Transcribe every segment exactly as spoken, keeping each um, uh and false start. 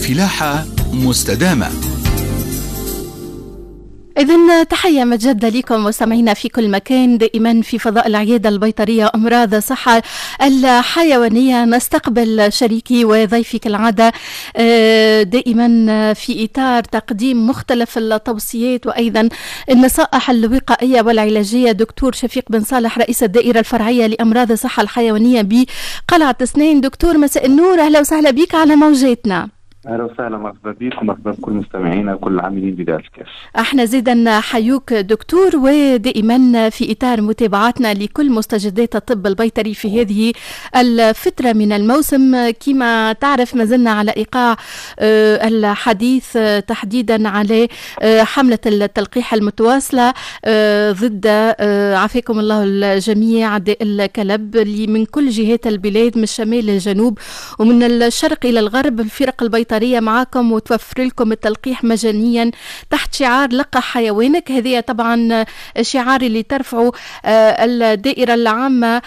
فلاحة مستدامة. إذن تحية مجدة لكم مستمعينا في كل مكان، دائما في فضاء العيادة البيطرية أمراض الصحة الحيوانية. نستقبل شريكي وضيفي كالعادة دائما في إطار تقديم مختلف التوصيات وأيضا النصائح الوقائية والعلاجية. دكتور شفيق بن صالح، رئيس الدائرة الفرعية لأمراض الصحة الحيوانية بقلعة سنين. دكتور مساء النور، أهلا وسهلا بك على موجاتنا. اهلا وسهلا، مرحبا بكم، مرحبا بكل مستمعينا وكل العاملين بذلك. احنا زيدا حيوك دكتور، ودائما في اطار متابعتنا لكل مستجدات الطب البيطري في هذه الفتره من الموسم. كما تعرف ما زلنا على ايقاع الحديث تحديدا على حمله التلقيح المتواصله ضد عافاكم الله الجميع داء الكلب، اللي من كل جهات البلاد من الشمال للجنوب ومن الشرق الى الغرب. الفرق البيطريه معكم وتوفر لكم التلقيح مجانيا تحت شعار لقح حيوانك. هذه طبعا شعار اللي ترفعه الدائرة العامة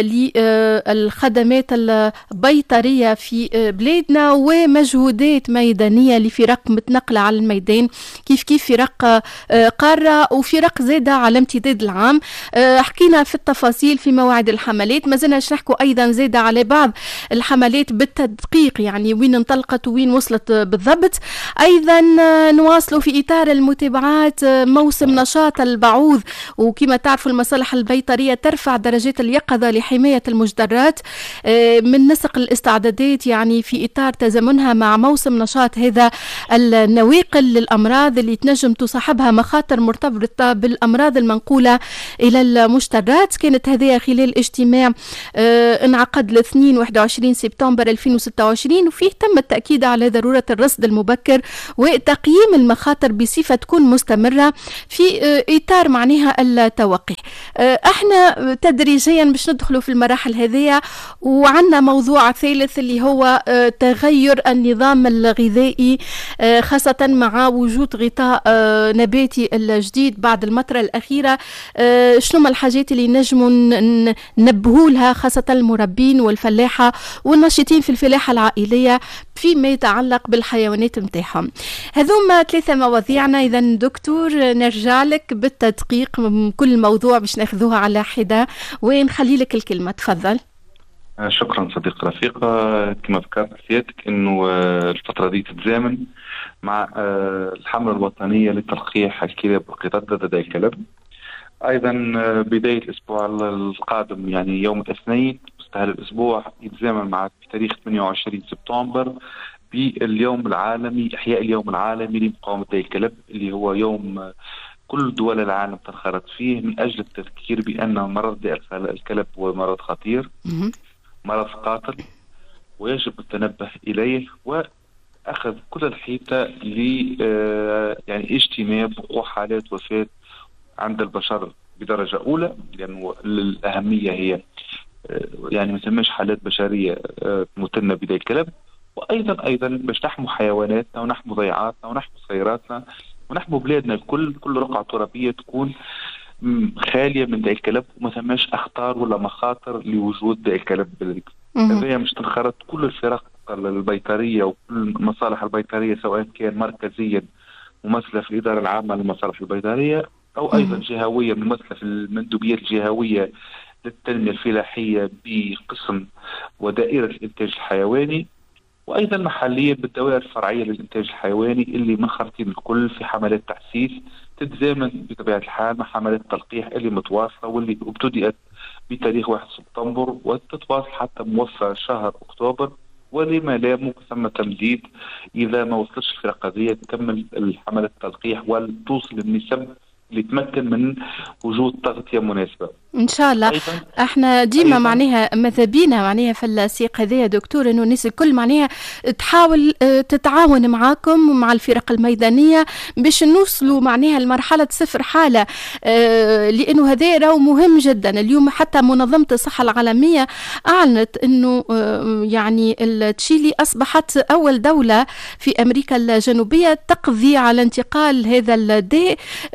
للخدمات البيطرية في بلادنا، ومجهودات ميدانية لفرق متنقلة على الميدان، كيف كيف فرق قارة وفرق زادة على امتداد العام. حكينا في التفاصيل في موعد الحملات، ما زلنا نحكوا أيضا زادة على بعض الحملات بالتدقيق، يعني وين انطلقت وين وصلت بالضبط. أيضا نواصل في إطار المتابعات موسم نشاط البعوض، وكما تعرفوا المصالح البيطرية ترفع درجات اليقظة لحماية المجدرات من نسق الاستعدادات، يعني في إطار تزامنها مع موسم نشاط هذا النواقل للأمراض اللي تنجم تصاحبها مخاطر مرتبطة بالأمراض المنقولة إلى المجدرات. كانت هذه خلال اجتماع انعقد الاثنين واحد وعشرين سبتمبر ألفين وستة وعشرين، وفيه تم التأكيد على ضرورة الرصد المبكر وتقييم المخاطر بصفة تكون مستمرة في إطار معناها التوقي. احنا تدريجيا باش ندخلوا في المراحل هذه، وعندنا موضوع ثالث اللي هو تغير النظام الغذائي، خاصة مع وجود غطاء نباتي الجديد بعد المطرة الأخيرة. شنو ما الحاجات اللي نجموا ننبهوا لها خاصة المربين والفلاحة والناشطين في الفلاحة العائلية فيما يتعلق بالحيوانات متاعهم؟ هذوما ثلاثة مواضيعنا. إذا دكتور نرجع لك بالتدقيق كل موضوع باش ناخذوها على حدة، ونخلي لك الكلمة، تفضل. شكرا صديق رفيق. كما ذكرت سيادتك انه الفترة دي تتزامن مع الحملة الوطنية لتلقيح الكلاب والقطط ضد داء الكلب. ايضا بداية الاسبوع القادم يعني يوم الاثنين مستهل الاسبوع يتزامن مع تاريخ ثمانية وعشرين سبتمبر باليوم العالمي، احياء اليوم العالمي لمقاومة داء الكلب، اللي هو يوم كل دول العالم تنخرط فيه من اجل التذكير بان مرض داء الكلب هو مرض خطير، مرض قاتل، ويجب التنبه اليه واخذ كل الحيطة ل يعني اجتناب وقوع حالات وفاة عند البشر بدرجة أولى، لأنه الأهمية هي يعني ما تسميش حالات بشرية متنة بداء الكلب. وأيضا أيضا باش نحموا حيواناتنا ونحموا ضيعاتنا ونحموا سياراتنا ونحموا بلادنا الكل، كل رقعة ترابية تكون خالية من داء الكلب وما تسميش أخطار ولا مخاطر لوجود داء الكلب بلادك. هذه مش تنخرط كل الفرق البيطرية وكل المصالح البيطرية، سواء كان مركزيا ممثلة في الإدارة العامة للمصالح البيطرية أو أيضا جهوية ممثلة في المندوبيات الجهوية للتنمية الفلاحية بقسم ودائرة الإنتاج الحيواني، وأيضا محليا بالدوائر الفرعية للإنتاج الحيواني اللي منخرطين الكل في حملات تحسيس تتزامن بطبيعة الحال مع حملات تلقيح اللي متواصلة واللي ابتدأت بتاريخ واحد سبتمبر وتتواصل حتى موفى شهر أكتوبر، ولما لا ممكن ثم تمديد إذا ما وصلتش الفرق هذه تكمل الحملة التلقيح وتوصل النسب اللي تمكن من وجود تغطية مناسبة ان شاء الله. أيضاً احنا ديما أيضاً معناها ماذا بينا معناها في السياق هذا يا دكتور انه الناس الكل معناها تحاول تتعاون معاكم ومع الفرق الميدانيه باش نوصلوا معناها لمرحله صفر حاله، اه لانه هذا راهو مهم جدا. اليوم حتى منظمه الصحه العالميه اعلنت انه اه يعني تشيلي اصبحت اول دوله في امريكا الجنوبيه تقضي على انتقال هذا الداء اه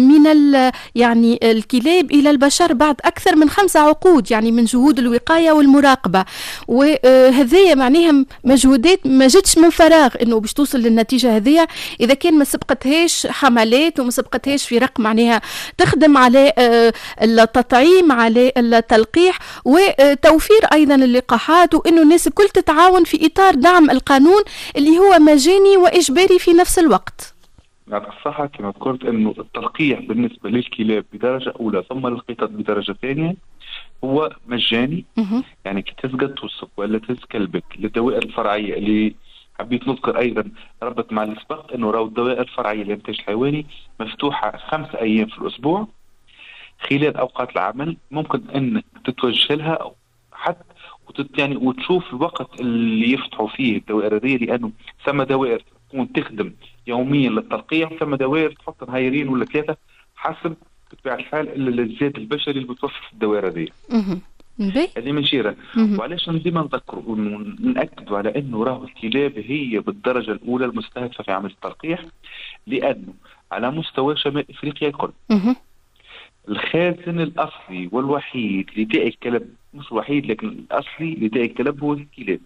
من يعني الكلاب إلى البشر بعد أكثر من خمسة عقود، يعني من جهود الوقاية والمراقبة. وهذه معناها مجهودات ما جتش من فراغ إنه باش توصل للنتيجة هذه إذا كان ما سبقتهاش حملات وما سبقتهاش فرق معناها تخدم على التطعيم، على التلقيح، وتوفير أيضا اللقاحات، وإنه الناس الكل تتعاون في إطار دعم القانون اللي هو مجاني وإجباري في نفس الوقت. يعطيك الصحة. كما ذكرت إنه التلقيح بالنسبة للكلاب بدرجة أولى ثم للقطط بدرجة ثانية هو مجاني. يعني كي تسقط توصف ولا تهز كلبك للدوائر الفرعية اللي حبيت نذكر أيضا ربط مع اللي سبق إنه راهو الدوائر الفرعية للإنتاج الحيواني مفتوحة خمس أيام في الأسبوع خلال أوقات العمل، ممكن أنك تتوجه لها أو حتى وتت يعني وتشوف الوقت اللي يفتحوا فيه الدوائر هذه، لأنه ثم دوائر تكون تخدم يوميا للتلقيح، ثم دوائر تحط نهايرين ولا ثلاثة حسب بطبيعة الحال إلا الزيت البشري اللي بتوفر في الدوائر هذه. اللي من شيرة. وعلاش ديما نذكروا ونأكدوا على انه راهو الكلاب هي بالدرجة الاولى المستهدفة في عمل التلقيح، لانه على مستوى شمال افريقيا الكل الخازن الاصلي والوحيد لداء الكلب، مش الوحيد لكن الاصلي لداء الكلب هو الكلاب.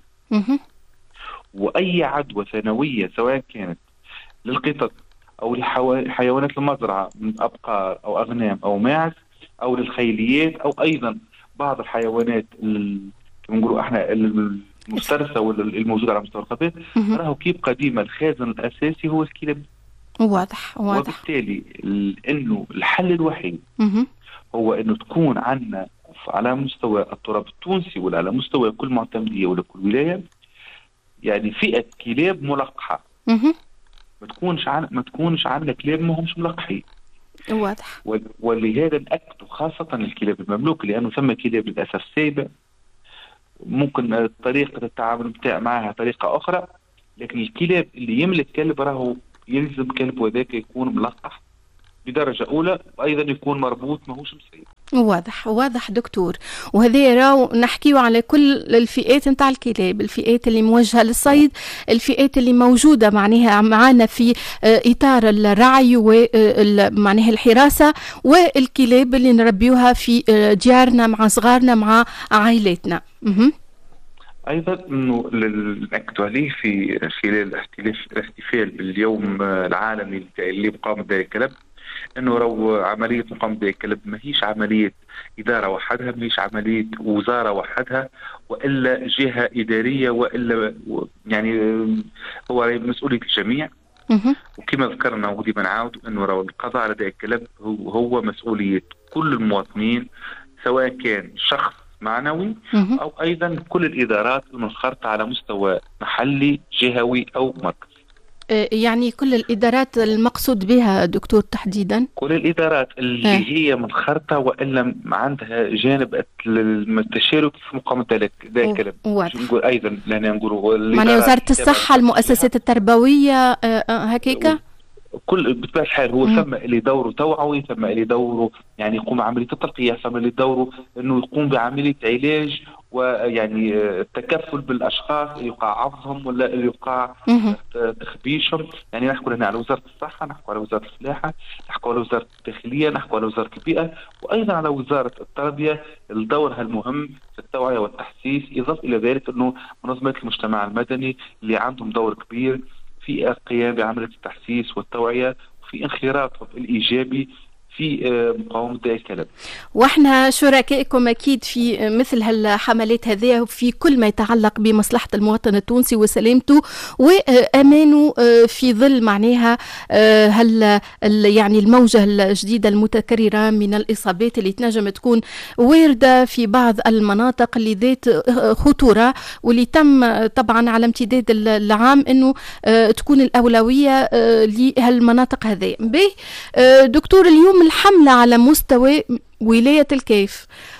واي عدوى ثانوية سواء كانت للقطط او لحيوانات المزرعة من ابقار او اغنام او ماعز او للخيليات او ايضا بعض الحيوانات كما نقولوا احنا المفترسه ولا الموجوده على مستوى الغابات، راهو كيبقى ديما الخازن الاساسي هو الكلاب. واضح واضح. وبالتالي انه الحل الوحيد هو انه تكون عندنا على مستوى التراب التونسي ولا على مستوى كل معتمديه ولا كل ولايه يعني فئه كلاب ملقحه. ما تكونش عن... ما تكونش عندنا كلاب ما همش ملقحين. واضح. ولهذا نأكد خاصة الكلاب المملوكة، لأنه ثم كلاب للأسف سايبة ممكن طريقة التعامل معها طريقة أخرى، لكن الكلاب اللي يملك كلب راهو يلزم كلب وذاك يكون ملقح بدرجة أولى وأيضا يكون مربوط ماهوش مسيب. واضح واضح دكتور. وهذا راو نحكيو على كل الفئات نتاع الكلاب، الفئات اللي موجهة للصيد، الفئات اللي موجودة معناها معنا في إطار الرعي ومعناها الحراسة، والكلاب اللي نربيوها في ديارنا مع صغارنا مع عائلاتنا. أيضا أنه نأكد عليه في خلال الاحتفال باليوم العالمي اللي بقام بداية الكلب، انه راهو عمليه مقام داء الكلب ماهيش عمليه اداره وحدها، ماهيش عمليه وزاره وحدها والا جهه اداريه والا يعني هو مسؤوليه الجميع. وكما ذكرنا وديما نعاود انه راهو القضاء على داء الكلب هو, هو مسؤوليه كل المواطنين سواء كان شخص معنوي او ايضا كل الادارات المنخرطه على مستوى محلي جهوي او مركزي. يعني كل الإدارات المقصود بها دكتور تحديدا؟ كل الإدارات اللي اه. هي منخرطة وإلا عندها جانب التشارك في مقاومة داء الكلب. نقول أيضا لأن نقولوا معنى وزارة الصحة، المؤسسات التربوية هكيكا؟ كل بطبيعة الحال هو ثم اللي دوره توعوي، ثم اللي دوره يعني يقوم بعملية التلقيح، ثم اللي دوره إنه يقوم بعملية علاج ويعني التكفل بالاشخاص اللي يقع عفضهم ولا اللي يقع تخبيشهم. يعني نحكوا هنا على وزاره الصحه، نحكوا على وزاره الفلاحه، نحكوا على وزاره الداخليه، نحكوا على وزاره البيئه، وايضا على وزاره التربيه لدورها المهم في التوعيه والتحسيس. اضافه الى ذلك انه منظمات المجتمع المدني اللي عندهم دور كبير في القيام بعمليه التحسيس والتوعيه وفي انخراطهم الايجابي في مقاومة داء الكلب. واحنا شركائكم اكيد في مثل هالحملات هذه في كل ما يتعلق بمصلحة المواطن التونسي وسلامته وامانه في ظل معناها هل يعني الموجة الجديدة المتكررة من الاصابات اللي تنجم تكون واردة في بعض المناطق اللي ذات خطورة، واللي تم طبعا على امتداد العام انه تكون الاولوية لهالمناطق هذه. به دكتور، اليوم الحملة على مستوى ولاية الكيف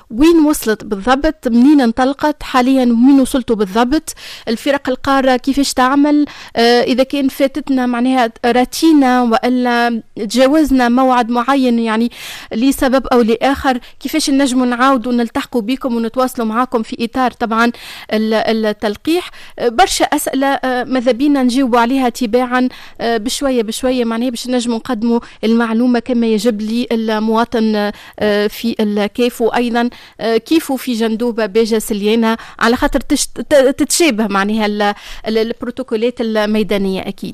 وين وصلت بالضبط، منين انطلقت حاليا، وين وصلتوا بالضبط، الفرق القارة كيفاش تعمل، آه إذا كان فاتتنا معناها راتينا وإلا تجاوزنا موعد معين يعني لسبب أو لآخر، كيفاش نجموا نعاودوا نلتحقوا بكم ونتواصلوا معاكم في إطار طبعا التلقيح. برشا أسئلة ماذا بينا نجاوبوا عليها تباعا بشوية بشوية معناها باش نجموا نقدموا المعلومة كما يجب لي المواطن في الكيف، وأيضا كيف في جندوبة باجة سليانة على خاطر تتشابه معناها البروتوكولات الميدانية أكيد.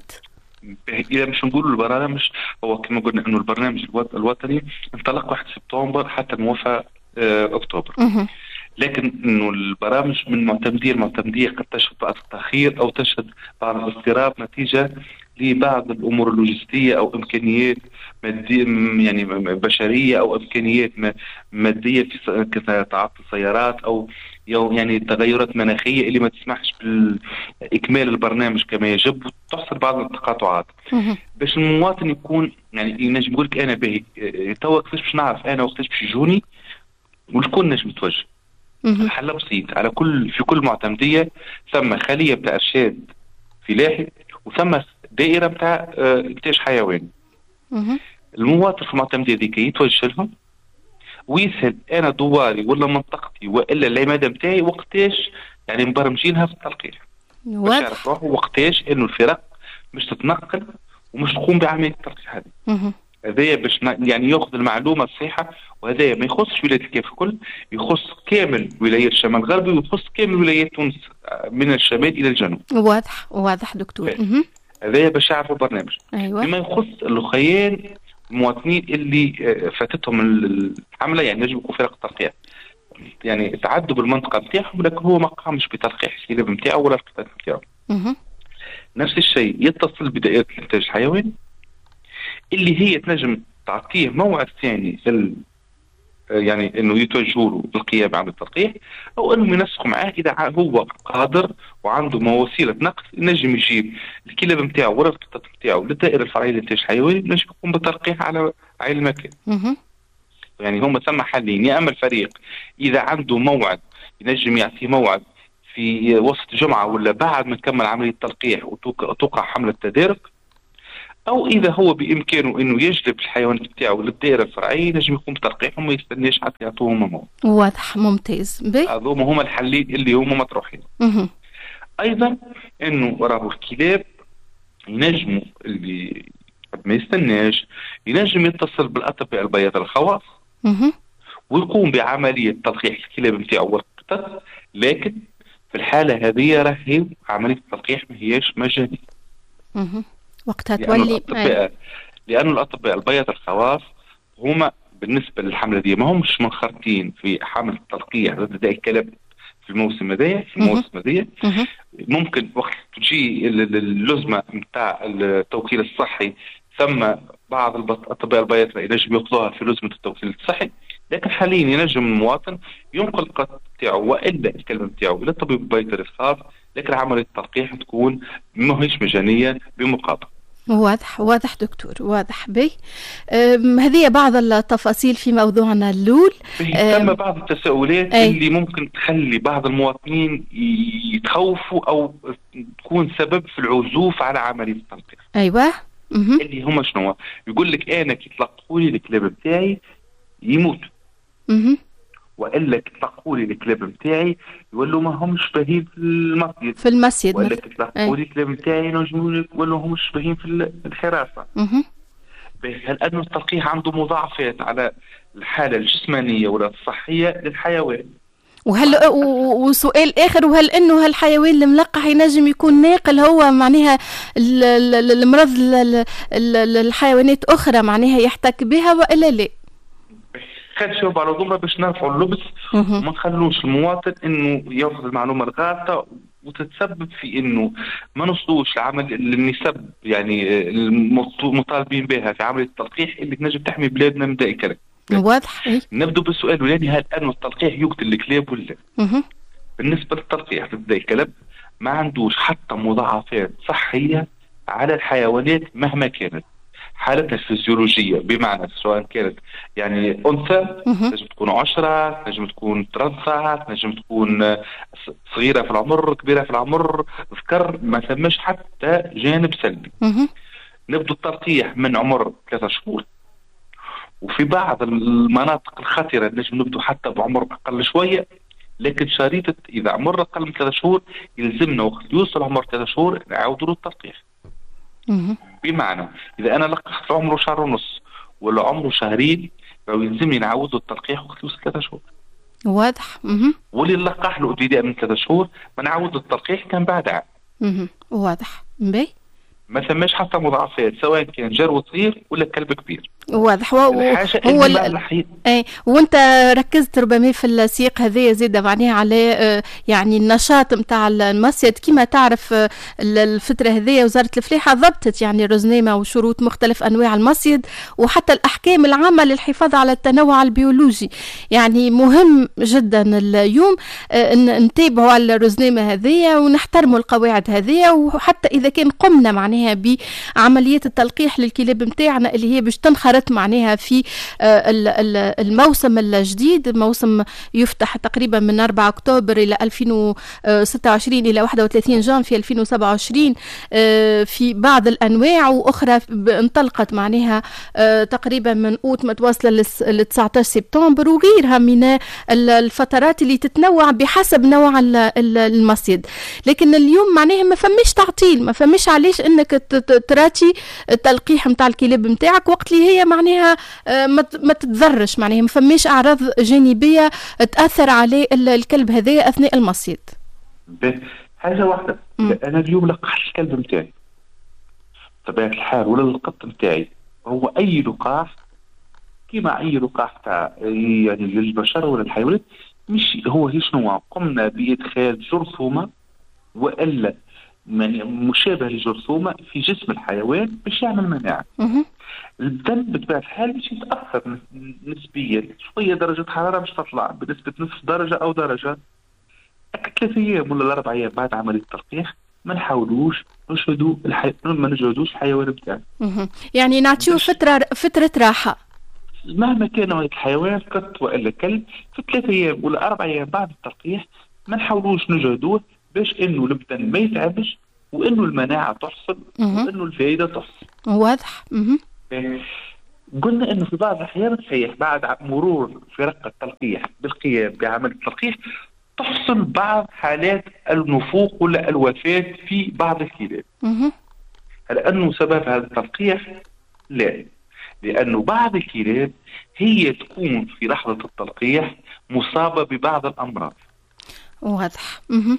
إذا مش نقول البرنامج هو كما قلنا إنه البرنامج الوطني انطلق واحد سبتمبر حتى الموافى أكتوبر، لكن إنه البرامج من معتمدية المعتمدية قد تشهد بعض التأخير أو تشهد بعض الاضطراب نتيجة لبعض الأمور اللوجستية أو إمكانيات مادية يعني بشرية أو إمكانيات مادية في كتعاطي السيارات أو يعني تغيرات مناخية اللي ما تسمحش بإكمال البرنامج كما يجب وتحصل بعض التقاطعات. باش المواطن يكون يعني نجم نقول لك أنا باهي توا كيفاش باش نعرف أنا وقتاش باش يجوني والكل نجم يتوجه. الحل بسيط، على كل في كل معتمدية ثم خلية بتاع إرشاد فلاحي وثم دائرة بتاع إنتاج حيواني. المواطن في المعتمدية ذيك يتوجه لهم ويسهل أنا دواري ولا منطقتي وإلا العمادة بتاعي وقتاش يعني مبرمجينها في التلقيح. باش يعرف روحه وقتاش إنه الفرق مش تتنقل ومش تقوم بعملية التلقيح هذه. هذايا باش يعني ياخذ المعلومة الصحيحة، وهذايا ما يخصش ولاية الكاف الكل، يخص كامل ولايات الشمال الغربي ويخص كامل ولايات تونس من الشمال إلى الجنوب. واضح واضح دكتور. هذايا باش يعرفوا البرنامج. أيوة. بما يخص الأخيان المواطنين اللي فاتتهم الحملة يعني نجم يكون فرق تلقيح يعني تعدوا بالمنطقة بتاعهم لكن هو ما قامش بتلقيح الكلاب نتاعه ولا القطط نتاعه. نفس الشيء يتصل بدائرة الإنتاج الحيواني اللي هي تنجم تعطيه موعد ثاني يعني انه يتوجهوا له بالقيام بعمل التلقيح او انهم ينسقوا معاه اذا هو قادر وعنده وسيله نقل ينجم يجيب الكلاب نتاعه ولا القطط نتاعه للدائره الفرعيه للانتاج الحيواني ينجم يقوم بالتلقيح على عين المكان. يعني هم ثم حلين، يا اما الفريق اذا عنده موعد ينجم يعطيه موعد في وسط جمعه ولا بعد ما تكمل عمليه التلقيح وتوقع حمله تدارك، او اذا هو بامكانه انه يجلب الحيوانات بتاعه للدائره الفرعيه نجم يقوم بتلقيحهم وما يستناش حتى يعطوهم موعد. واضح ممتاز. هذوما هما الحلين اللي هما مطروحين. ايضا انه راهو الكلاب ينجموا اللي ما يستناش ينجم يتصل بالاطباء البياض الخواص ويقوم بعمليه تلقيح الكلاب نتاعو والقطط، لكن في الحاله هذه راهي عمليه التلقيح ما هياش مجانيه. وقتها تولي الأطباء لأن الأطباء البياض الخواص هما بالنسبة للحملة دي ما همش منخرطين في حمل التلقيح ضد داء الكلاب في الموسم هذايا في الموسم هذايا ممكن وقت تجي اللزمة نتاع التوكيل الصحي ثم بعض الأطباء البياض ينجم ياخذوها في لزمة التوكيل الصحي، لكن حاليا ينجم المواطن ينقل القط بتاعه والا الكلب بتاعه الى الطبيب البيطري الخاص، لكن عمليه التلقيح تكون ماهيش مجانيه بمقابل. واضح واضح دكتور واضح بي. هذه بعض التفاصيل في موضوعنا اللول. ثم بعض التساؤلات أي. اللي ممكن تخلي بعض المواطنين يتخوفوا او تكون سبب في العزوف على عمليه التلقيح. ايوه مه. اللي هما شنو يقول لك انا كي تلقوا لي الكلاب بتاعي يموت اها والا كي تلقوا لي الكلاب بتاعي يولوا ما همش باهين في المسجد في المسجد ولا كي تلقوا لي الكلاب بتاعي ينجموا يولوا همش باهين في الحراسه. اها هل انه التلقيح عنده مضاعفات على الحاله الجسمانيه ولا الصحيه للحيوان؟ وهل وسؤال اخر، وهل انه هالحيوان الملقح ينجم يكون ناقل هو معناها المرض الحيوانات اخرى معناها يحتك بها والا لا؟ خلينا نشوف على ضمره باش نرفعوا اللبس وما نخلوش المواطن انه ياخذ المعلومه الغلطه وتتسبب في انه ما نوصلوش لعمل النسب يعني المطالبين بها في عمليه التلقيح اللي تنجم تحمي بلادنا من داء الكلاب. واضح. نبدو بالسؤال الولاني، هل انه التلقيح يقتل الكلاب ولا؟ بالنسبه للتلقيح ضد الكلاب ما عندوش حتى مضاعفات صحيه على الحيوانات مهما كانت، حالتها الفسيولوجيه، بمعنى سواء كانت يعني انثى تنجم تكون عشرة، تنجم تكون ترضع، تنجم تكون صغيره في العمر، كبيره في العمر، ذكر، ما ثماش حتى جانب سلبي. نبدو التلقيح من عمر ثلاثة شهور، وفي بعض المناطق الخطره نجم نبدو حتى بعمر اقل شويه، لكن شريطه اذا عمر اقل من ثلاثة شهور يلزمنا وقت يوصل عمر ثلاثة شهور نعاودوا له التلقيح. بمعنى اذا انا لقحت عمره شهر ونص ولا عمره شهرين فيلزمني نعوض التلقيح وقت يوصل ثلاثة شهور. واضح. واللي نلقح له ابتداء من ثلاثة شهور ما نعوض التلقيح كان بعد عام. واضح. بي ما ثماش حتى مضاعفات سواء كان جرو صغير ولا كلب كبير. واضح. هو هو اي وانت ركزت ربما في السياق هذا زيد معناها على يعني النشاط نتاع المصيد. كما تعرف الفتره هذه وزاره الفلاحه ضبطت يعني الرزنامه وشروط مختلف انواع المصيد وحتى الاحكام العامه للحفاظ على التنوع البيولوجي. يعني مهم جدا اليوم نتابعوا على الرزنامه هذه ونحترموا القواعد هذه، وحتى اذا كان قمنا معناها بعمليات التلقيح للكلاب نتاعنا اللي هي باش تنخرط معناها في الموسم الجديد. الموسم يفتح تقريبا من أربعة أكتوبر إلى ألفين وستة وعشرين إلى واحد وثلاثين جانفي ألفين وسبعة وعشرين في بعض الأنواع، وأخرى انطلقت معناها تقريبا من أوت متواصلة ل تسعة عشر سبتمبر وغيرها من الفترات اللي تتنوع بحسب نوع المصيد. لكن اليوم معناها ما فماش تعطيل، ما فماش علاش انك تراتي التلقيح نتاع الكلاب نتاعك وقت اللي هي معناها ما تتضرش، معناها ما فماش اعراض جانبيه تاثر على الكلب هذا اثناء المصيد. حاجه واحده، انا اليوم لقحت الكلب نتاعي طبيعه الحال ولا القط نتاعي، هو اي لقاح كما اي لقاح تاع يعني للبشر ولا الحيوانات، مش هو هي شنو قمنا بادخال جرثومه والا مشابه لجرثومه في جسم الحيوان باش يعمل مناعه. الدم بطبيعه الحال باش يتاثر نسبيا شويه، درجه حراره باش تطلع بنسبه نصف درجه او درجه. ثلاث ايام ولا اربع ايام بعد عمليه التلقيح ما نحاولوش نشهدوا الحي... ما نجهدوش الحيوان بتاعنا. يعني نعطيو فتره فتره راحه مهما كان نوع الحيوان قط والا كلب، في ثلاث ايام ولا اربع ايام بعد التلقيح ما نحاولوش نجهدوه باش انه البدن ما يتعبش وانه المناعه تحصل وانه الفائده تحصل. واضح. قلنا انه في بعض الاحيان صحيح بعد مرور فرق التلقيح بالقيام بعمل التلقيح تحصل بعض حالات النفوق ولا الوفاه في بعض الكلاب. هل انه سبب هذا التلقيح؟ لا، لانه بعض الكلاب هي تكون في لحظه التلقيح مصابه ببعض الامراض. واضح.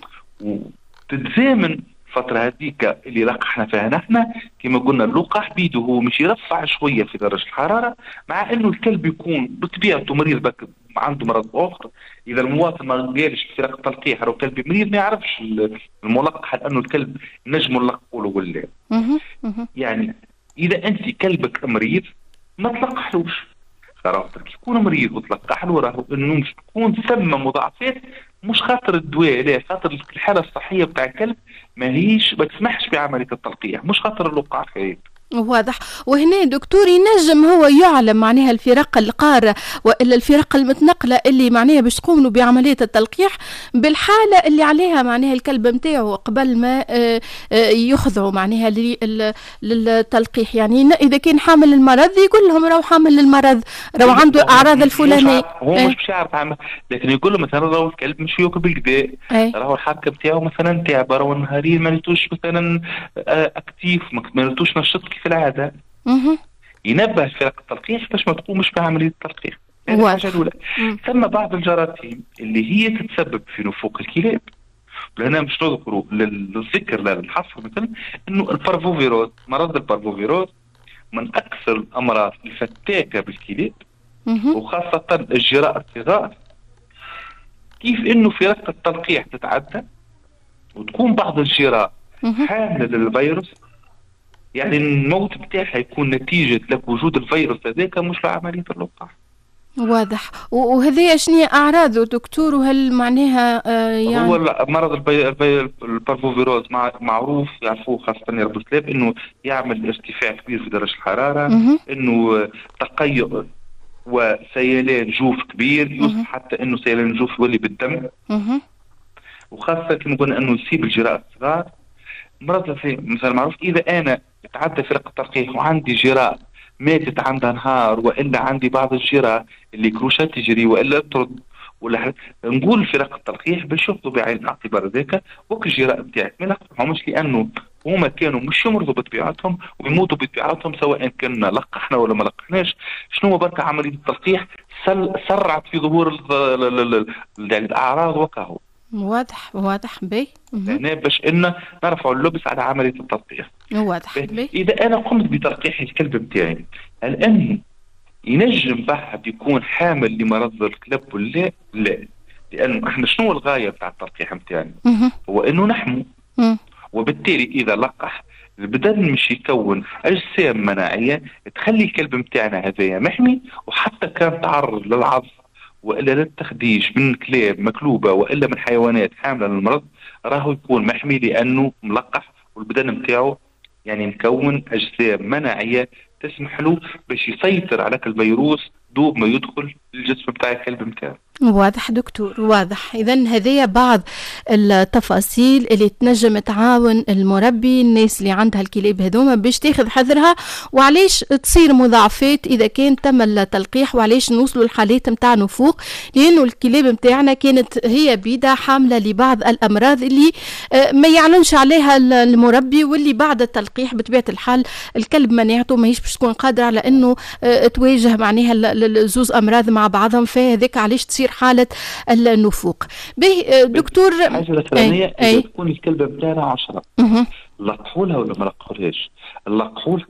وتتزامن الفترة هذيك اللي لقحنا فيها نحن كما قلنا اللقاح بيده هو مش يرفع شوية في درجة الحرارة، مع انه الكلب يكون بطبيعته مريض بك عنده مرض اخر. اذا المواطن ما قالش في فرق التلقيح او كلب مريض ما يعرفش الملقح لانه الكلب نجم نلقحه له ولا. يعني اذا انت كلبك مريض ما تلقحلوش، خاطر يكون مريض وتلقح له راهو انه مش تكون ثم مضاعفات، مش خاطر الدواء، لا خاطر الحاله الصحيه بتاع الكلب ما هيش ما تسمحش بعمليه التلقيح، مش خاطر اللقاح هيك. واضح. وهنا دكتور ينجم هو يعلم معناها الفرق القارة وإلا الفرق المتنقلة اللي معناها باش تقوموا بعملية التلقيح بالحالة اللي عليها معناها الكلب متاعه قبل ما يخضعوا معناها للتلقيح. يعني إذا كان حامل المرض يقول لهم راهو حامل المرض راهو عنده أعراض الفلانية، هو مش بيعرف عامل، لكن يقول له مثلا راهو الكلب مش ياكل بالكدا، راهو الحركة بتاعه مثلا تعب، راهو النهارين ما لقيتوش مثلا أكتيف، ما لقيتوش نشط في العادة. ينبه الفرق التلقيح باش ما تقومش بعملية التلقيح. هذه الحاجة الأولى. ثم بعض الجراثيم اللي هي تتسبب في نفوق الكلاب، ولهنا مش نذكروا للذكر للحصر مثلا انه البارفوفيروز، مرض البارفوفيروز من اكثر الامراض الفتاكة بالكلاب وخاصة الجراء الصغار. كيف انه فرق التلقيح تتعدى وتكون بعض الجراء حاملة للفيروس، يعني الموت بتاعها يكون نتيجة لك وجود الفيروس هذاك مش لعملية اللقاح. واضح. وهذه شنو اعراضه دكتور؟ وهل معناها آه يعني هو مرض البي... البي... البارفوفيروز مع... معروف يعرفوه خاصة يا رب السلام انه يعمل ارتفاع كبير في درجة الحرارة، مه. انه تقيؤ وسيلان جوف كبير، يوصل حتى انه سيلان الجوف يولي بالدم، مه. وخاصة كما قلنا انه يصيب الجراء الصغار. مرض مثلا معروف اذا انا تعدى فرق التلقيح وعندي جراء ماتت عندها نهار، والا عندي بعض الجراء اللي كروشات تجري والا ترد ولا نقول فرق التلقيح باش ياخذوا بعين الاعتبار ذاك وك الجراء نتاعك ما نقطعهمش، لانه هما كانوا مش يمرضوا بطبيعتهم ويموتوا بطبيعتهم سواء كنا لقحنا ولا ما لقحناش. شنو بركة عملية التلقيح سرعت في ظهور يعني الاعراض وكهو. واضح واضح بي يعني باش ان نرفعوا اللبس على عمليه التلقيح. واضح بي. اذا انا قمت بتلقيح الكلب بتاعي، هل انه ينجم بعد يكون حامل لمرض الكلب ولا لا؟ لانه احنا شنو الغايه بتاع التلقيح بتاعنا؟ هو انه نحمو، وبالتالي اذا لقح البدن مش يكون اجسام مناعيه تخلي الكلب بتاعنا هذايا محمي، وحتى كان تعرض للعض والا للتخديش من كلاب مكلوبه والا من حيوانات حامله للمرض راهو يكون محمي، لانه ملقح والبدن نتاعو يعني مكون اجسام مناعيه تسمح له باش يسيطر على الفيروس دوب ما يدخل الجسم بتاع الكلب نتاعو. واضح دكتور واضح. إذا هذه بعض التفاصيل اللي تنجم تعاون المربي، الناس اللي عندها الكلاب هذوما باش تاخذ حذرها، وعليش تصير مضاعفات إذا كان تم التلقيح، وعليش نوصلوا لحالات متاع نفوق، لأنه الكلاب متاعنا كانت هي بيدها حاملة لبعض الأمراض اللي ما يعلنش عليها المربي، واللي بعد التلقيح بطبيعة الحال الكلب مناعته ما هيش باش تكون قادرة على أنه تواجه معناها الزوز أمراض مع بعضهم، فهذاك عليش تصير حالة النفوق. به دكتور الحاجة الثانية إذا تكون الكلبة بتاعنا عشرة لقحولها ولا ما لقحولهاش؟ نلقحولها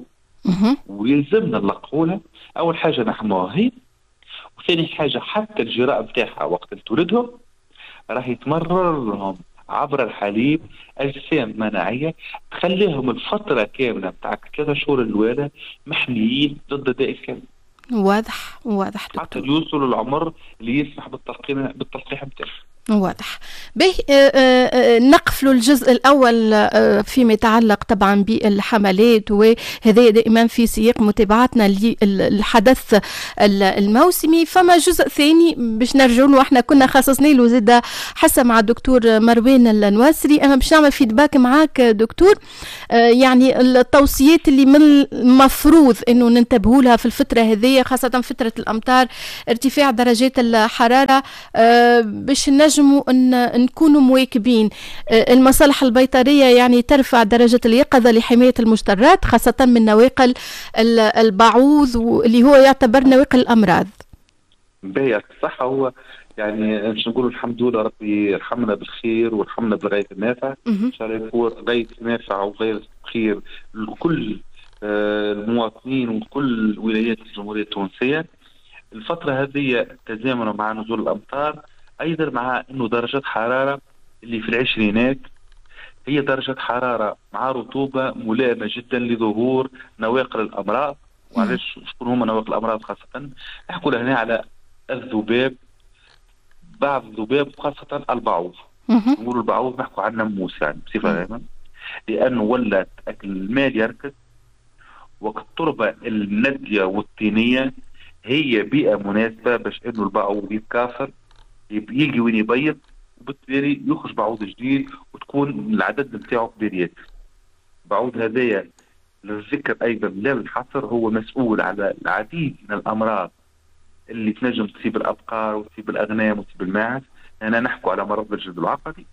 ويلزمنا نلقحولها. أول حاجة نحموها هي، وثاني حاجة حتى الجراء بتاعها وقت تولدهم راح يتمرر لهم عبر الحليب أجسام مناعية تخليهم الفترة كاملة بتاع ثلاثة شهور الولادة محميين ضد داء الكلب. واضح واضح دكتور. حتى يوصلوا العمر اللي يسمح بالتلقيح بالتلقيح بتاعه. واضح. به نقفل الجزء الأول فيما يتعلق طبعا بالحملات، وهذا دائما في سياق متابعتنا للحدث الموسمي. فما جزء ثاني باش نرجعوا له، احنا كنا خصصنا له زاده حسا مع الدكتور مروان النواسري. انا باش نعمل فيدباك معاك دكتور، يعني التوصيات اللي من المفروض انه ننتبهوا لها في الفتره هذه، خاصه فتره الامطار، ارتفاع درجات الحراره، باش نجموا ان نكونوا مواكبين. المصالح البيطريه يعني ترفع درجه اليقظه لحمايه المجترات، خاصه من نواقل البعوض اللي هو يعتبر نواقل الامراض. باهي صح. هو يعني باش نقولوا الحمد لله ربي يرحمنا بالخير ويرحمنا بالغاية النافع، ان شاء الله يكون غاية نافع وغاية خير لكل المواطنين وكل ولايات الجمهورية التونسية. الفترة هذه تزامنا مع نزول الأمطار، أيضا مع أنه درجة حرارة اللي في العشرينات هي درجة حرارة مع رطوبة ملائمة جدا لظهور نواقل الأمراض. وعلاش شكون هما نواقل الأمراض؟ خاصة نحكوا هنا على الذباب، بعض الذباب خاصة البعوض. نقولوا البعوض نحكوا عن الناموس يعني بصفة عامة، لأنه ولات المال يركز، وقت التربة الندية والطينية هي بيئة مناسبة باش إنه البعوض يتكاثر، يجي وين يبيض، وبالتالي يخرج بعوض جديد وتكون العدد نتاعو كبيريات. بعوض هذايا للذكر أيضا لا للحصر هو مسؤول على العديد من الأمراض اللي تنجم تصيب الأبقار وتصيب الأغنام وتصيب الماعز. أنا نحكوا على مرض الجلد العقدي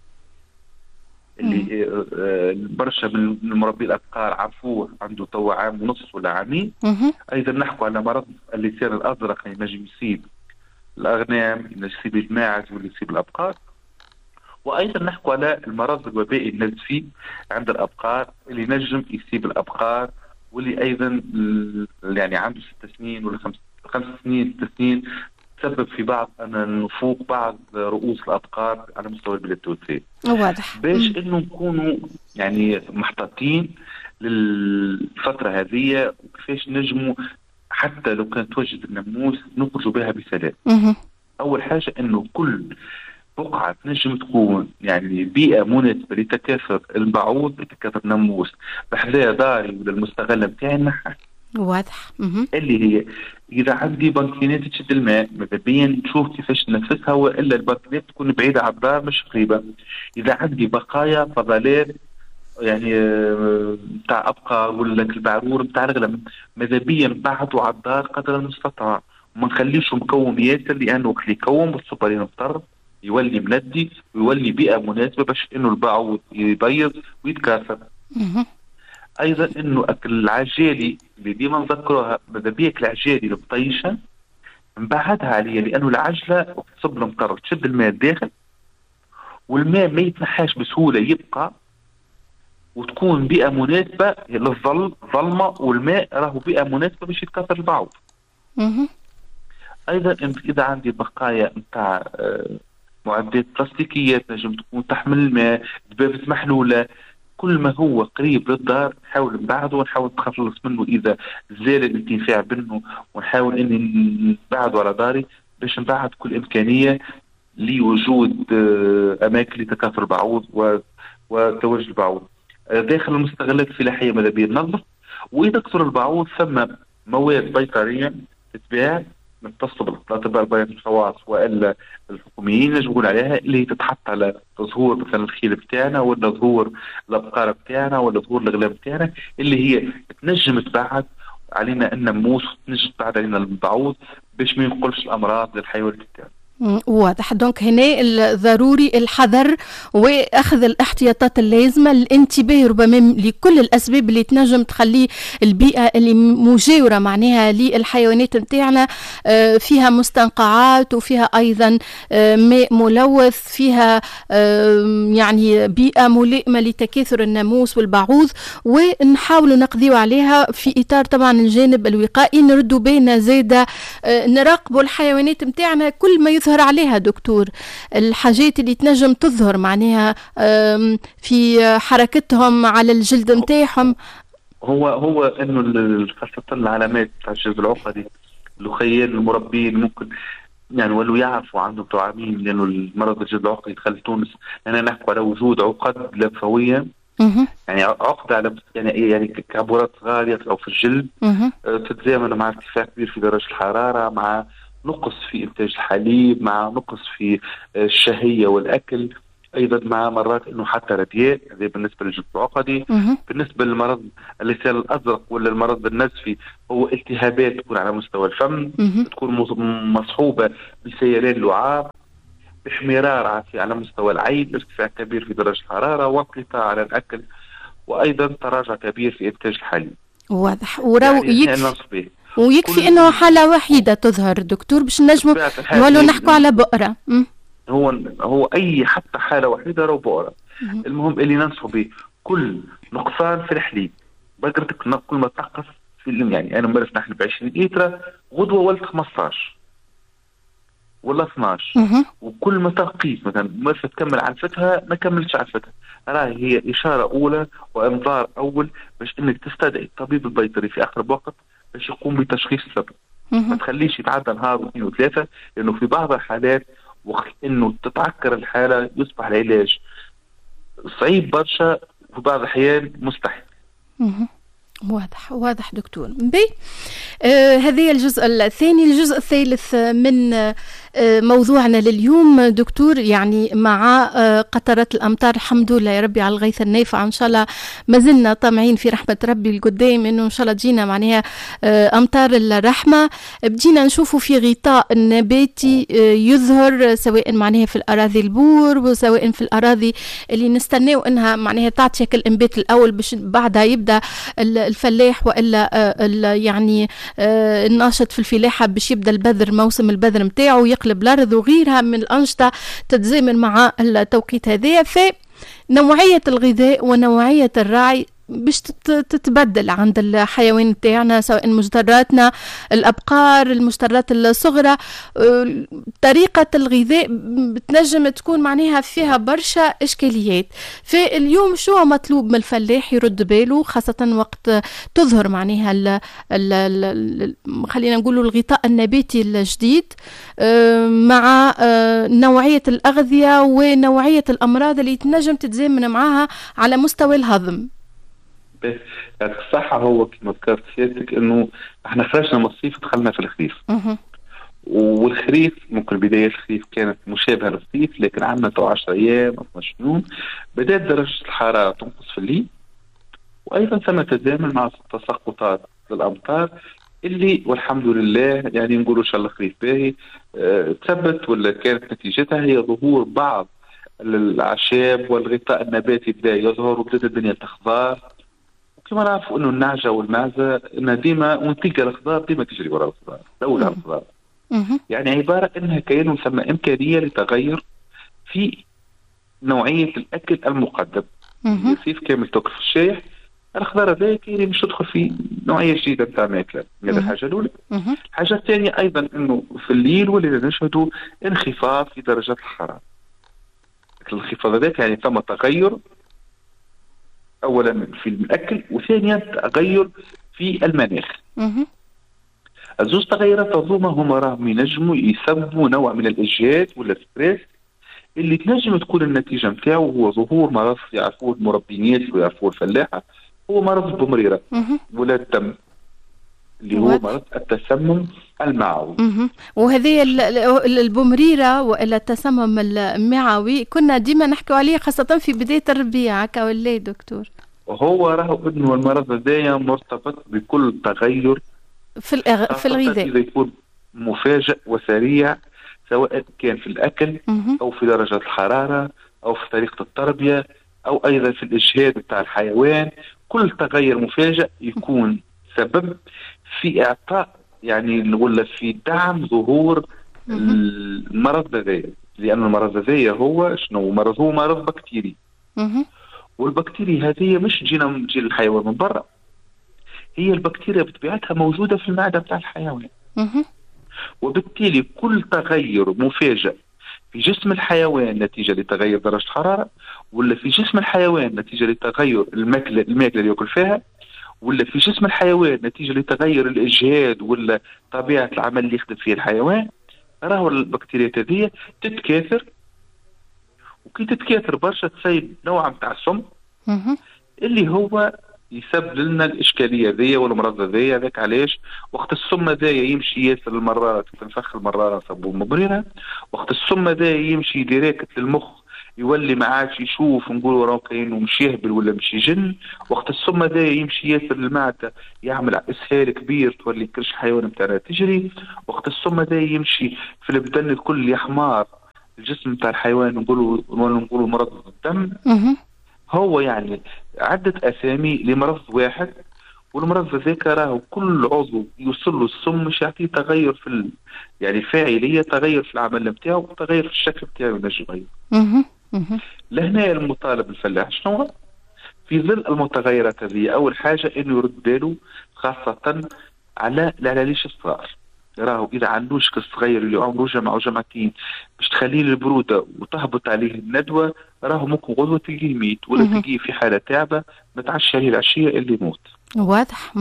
اللي آه برشا من مربي الأبقار عرفوه عنده توا عام ونصف ولا عامين. أيضا نحكوا على مرض اللسان الأزرق اللي نجم يصيب الأغنام، اللي يصيب الماعز واللي يصيب الأبقار. وأيضا نحكوا على المرض الوبائي النزفي عند الأبقار اللي نجم يصيب الأبقار، واللي أيضا يعني عنده ست سنين ولا خمس خمس سنين ست سنين تسبب في بعض النفوق بعض رؤوس الأبقار على مستوى البلاد التونسية. واضح. باش إنه نكونوا يعني محتاطين للفترة هذه، وكيفاش نجموا حتى لو كانت توجد الناموس نخرجوا بها بسلام. مه. أول حاجة إنه كل بقعة تنجم تكون يعني بيئة مناسبة لتكاثر البعوض لتكاثر الناموس بحذاء داري ولا المستغلة بتاعي نحن. واضح. مه. اللي هي إذا عندي بنكينات تشد الماء ماذا بيا نشوف كيفاش ننفسها، وإلا البنكينات تكون بعيدة عن الدار مش قريبة. إذا عندي بقايا فضلات يعني بتاع أبقى ولا البعرور بتاع الغلم ماذا بيا نبعدوا على الدار قدر المستطاع وما نخليش مكوم ياسر، لأنه وقت اللي يكوم بالصبر ينضطر يولي مندي ويولي بيئة مناسبة باش إنه البعوض يبيض ويتكاثر. مه. ايضا انه اكل العجالي اللي ديما نذكروها ماذا بيك العجالي المطيشه نبعدها عليها، لانه العجله تصب المطر تشد الماء الداخل والماء ما يتنحاش بسهوله يبقى، وتكون بيئه مناسبه للظل ظلمه والماء راهو بيئه مناسبه باش يتكاثر البعوض. مه. ايضا اذا عندي بقايا نتاع معدات بلاستيكيه تنجم تكون تحمل الماء، دبابه محلوله، كل ما هو قريب للدار نحاول نبعده ونحاول نتخلص منه إذا زال الانتفاع منه، ونحاول إني نبعده على داري باش نبعد كل إمكانية لوجود أماكن لتكاثر البعوض وتواجد البعوض. داخل المستغلات الفلاحية ماذا بيا ننظف، وإذا كثر البعوض ثم مواد بيطرية تتباع نتصل بالأطباء البيطريين الخواص وإلا الحكوميين يجبون عليها اللي هي تتحط على ظهور مثلا الخيل بتاعنا ولا ظهور الأبقار بتاعنا ولا ظهور الأغلام بتاعنا اللي هي تنجم تبعد علينا الناموس وتنجم تبعد علينا البعوض باش ما ينقلش الأمراض للحيوانات بتاعنا. واضح. دونك هنا ضروري الحذر واخذ الاحتياطات اللازمه، الانتباه ربما لكل الاسباب اللي تنجم تخلي البيئه اللي مجاوره معناها للحيوانات نتاعنا فيها مستنقعات وفيها ايضا ماء ملوث، فيها يعني بيئه ملائمه لتكاثر الناموس والبعوض، ونحاولوا نقضيوا عليها في اطار طبعا الجانب الوقائي، نردوا بالنا زاده نراقبوا الحيوانات نتاعنا كل ما يظهر عليها دكتور، الحاجات اللي تنجم تظهر معناها في حركتهم على الجلد نتاعهم. هو هو انه خاصه العلامات تاع الجلد العقدي الخيال المربين ممكن يعني ولو يعرفوا عندهم تعامين، لانه المرض الجلد العقدي دخل تونس انا نحكي على وجود عقد لمفاويه يعني عقده على يعني يعني كعبورات صغيره او في الجلد تتزامن مع ارتفاع كبير في درجه الحراره، مع نقص في إنتاج الحليب، مع نقص في الشهية والأكل، أيضا مع مرات إنه حتى ردياء زي بالنسبة للجلد العقدي. بالنسبة للمرض اللسان الأزرق ولا المرض النزفي هو التهابات تكون على مستوى الفم، تكون مصحوبة بسيلان لعاب، باحمرار على مستوى العين، ارتفاع كبير في درجة الحرارة، وانقطاع على الأكل، وأيضا تراجع كبير في إنتاج الحليب. واضح. وراو يعني يكفي ويكفي انه حاله وحيده تظهر دكتور باش نجموا نولوا نحكوا على بؤره. هو هو اي حتى حاله وحيده راهو بؤره. المهم اللي ننصحوا به كل نقصان في الحليب بقرتك كل ما تنقص في يعني انا مرت نحن ب عشرين لتر غدوه ولت خمسطاش ولا اثناش، وكل ما ترقيت مثلا مرت تكمل علفتها ما كملتش علفتها، راهي هي اشاره اولى وانذار اول باش انك تستدعي الطبيب البيطري في اقرب وقت باش يقوم بتشخيص السبب. ما تخليش يتعدى نهار واثنين وثلاثه، لانه في بعض الحالات وقت انه تتعكر الحاله يصبح العلاج صعيب برشا وفي بعض الاحيان مستحيل. واضح واضح دكتور. بي آه هذا الجزء الثاني. الجزء الثالث من آه موضوعنا لليوم دكتور، يعني مع آه قطرات الأمطار الحمد لله يا ربي على الغيث النافع، إن شاء الله ما زلنا طامعين في رحمة ربي القدام إنه إن شاء الله تجينا معناها آه أمطار الرحمة. بدينا نشوفوا في غطاء نباتي آه يظهر سواء معناها في الأراضي البور وسواء في الأراضي اللي نستناو إنها معناها تعطي الإنبات الأول باش بعدها يبدأ الفلاح والا يعني الناشط في الفلاحه باش يبدا البذر موسم البذر نتاعو يقلب الارض وغيرها من الانشطه تتزامن مع التوقيت هذا. فنوعيه الغذاء ونوعيه الرعي باش تتبدل عند الحيوان تاعنا، سواء مجتراتنا الأبقار، المجترات الصغرى. طريقة الغذاء بتنجم تكون معناها فيها برشا إشكاليات. فاليوم شو مطلوب من الفلاح يرد باله، خاصة وقت تظهر معناها ال ال ال خلينا نقولوا الغطاء النباتي الجديد مع نوعية الأغذية ونوعية الأمراض اللي تنجم تتزامن معها على مستوى الهضم. الصحة هو كما ذكرت سيادتك انه احنا خرجنا من الصيف دخلنا في الخريف. أه. والخريف ممكن بداية الخريف كانت مشابهة للصيف، لكن عندنا تو عشرة ايام اثنا عشر يوم بدأت درجة الحرارة تنقص في الليل، وايضا ثم تزامن مع تساقطات الامطار اللي والحمد لله يعني نقولوا ان شاء الله خريف باهي أه تثبت، ولا كانت نتيجتها هي ظهور بعض الاعشاب والغطاء النباتي بدا يظهر وبدات الدنيا تخضر. وكما نعرفوا انه النعجه والمعزه انها ديما وانتيجه الخضار ديما تجري وراء الخضار دولها الخضار. يعني عباره انها كيان ثم امكانيه لتغير في نوعيه الاكل المقدم. الصيف كامل تاكل في الشايح، الخضار هذا كاين مش تدخل في نوعيه جديده نتاع ماكله. هذه الحاجه الاولى. الحاجه الثانيه ايضا انه في الليل ولينا نشهدوا انخفاض في درجات الحراره. الانخفاض هذاك يعني ثم تغير اولا في الاكل، وثانيا تغير في المناخ. الزوج تغيرات هذوما هما راهم ينجموا يسببوا نوع من الاجهاد ولا ستريس اللي تنجم تكون النتيجه نتاعو هو ظهور مرض يعرفوه المربيات ويعرفوه الفلاحه، هو مرض البمريره ولا الدم اللي هو مرض التسمم المعوي. وهذه البمريره والا التسمم المعوي كنا ديما نحكوا عليه خاصه في بدايه الربيع، هكا ولا دكتور؟ وهو راهو انه المرض هذايا مرتبط بكل تغير في الأغ... في الغذاء، إذا يكون مفاجئ وسريع سواء كان في الأكل مه. أو في درجة الحرارة أو في طريقة التربية أو أيضا في الإجهاد بتاع الحيوان. كل تغير مفاجئ يكون سبب في إعطاء يعني ولا في دعم ظهور مه. المرض هذايا، لأن المرض هذايا هو شنو مرض؟ هو مرض بكتيري. مه. والبكتيريا هذه مش جينا من جيل الحيوان من برا، هي البكتيريا بطبيعتها موجودة في المعدة بتاع الحيوان. مه. وبالتالي كل تغير مفاجئ في جسم الحيوان نتيجة لتغير درجة الحرارة، ولا في جسم الحيوان نتيجة لتغير الماكلة الماكلة اللي يأكل فيها، ولا في جسم الحيوان نتيجة لتغير الإجهاد ولا طبيعة العمل اللي يخدم فيه الحيوان، راهو البكتيريا هذه تتكاثر، وكي تتكاثر برشا تصيب نوع متاع السم مه. اللي هو يسبب لنا الاشكاليه ذي والمرض ذي. هذاك علاش وقت السم ذي يمشي ياسر المرات تنفخ المراره صبوا مبرره، وقت السم ذي يمشي ديريكت للمخ يولي ما عادش يشوف نقولوا راه كاينه مش يهبل ولا مش يجن. وقت السم ذي يمشي ياسر المعده يعمل اسهال كبير تولي كرش حيوان بتاعنا تجري. وقت السم ذي يمشي في البدن الكل يحمار الجسم بتاع الحيوان نقولوا نقولوا مرض الدم. هو يعني عدة أسامي لمرض واحد، والمرض ذاك راه كل عضو يوصل له السم مش يعطيه تغير في ال... يعني فاعلية، تغير في العمل نتاعو وتغير في الشكل نتاعو ينجم يغير. لهنا المطالب الفلاح شنو في ظل المتغيرات هذه؟ أول حاجة إنه يرد باله خاصة على العلاليش الصغار. راهو إذا عندوش كالصغير اللي عمره جمعة وجمعتين باش تخليه البرودة وتهبط عليه الندوة، راهو ممكن غدوة تلقيه ميت ولا تلقيه في حالة تعبة ما تعش عليه العشية اللي يموت. واضح.